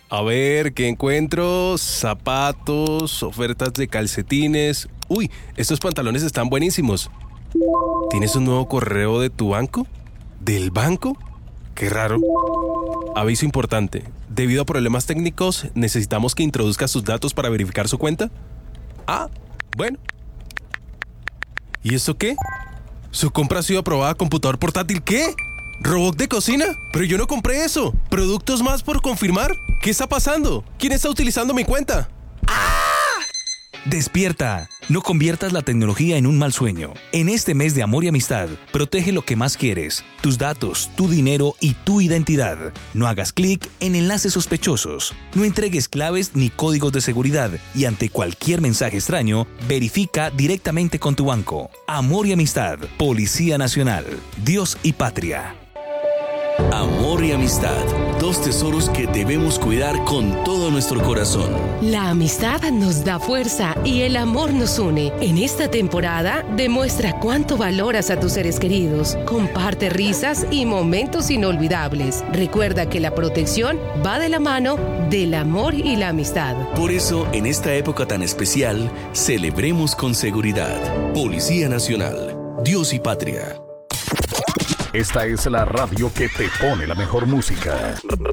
A ver, ¿qué encuentro? Zapatos, ofertas de calcetines. Uy, estos pantalones están buenísimos. ¿Tienes un nuevo correo de tu banco? ¿Del banco? Qué raro. Aviso importante. Debido a problemas técnicos, necesitamos que introduzca sus datos para verificar su cuenta. Ah, bueno. ¿Y esto qué? ¿Su compra ha sido aprobada? ¿Computador portátil qué? ¿Robot de cocina? Pero yo no compré eso. ¿Productos más por confirmar? ¿Qué está pasando? ¿Quién está utilizando mi cuenta? ¡Despierta! No conviertas la tecnología en un mal sueño. En este mes de amor y amistad, protege lo que más quieres, tus datos, tu dinero y tu identidad. No hagas clic en enlaces sospechosos. No entregues claves ni códigos de seguridad y ante cualquier mensaje extraño, verifica directamente con tu banco. Amor y amistad, Policía Nacional, Dios y Patria. Amor y amistad, dos tesoros que debemos cuidar con todo nuestro corazón. La amistad nos da fuerza y el amor nos une. En esta temporada, demuestra cuánto valoras a tus seres queridos. Comparte risas y momentos inolvidables. Recuerda que la protección va de la mano del amor y la amistad. Por eso, en esta época tan especial, celebremos con seguridad. Policía Nacional, Dios y Patria. Esta es la radio que te pone la mejor música.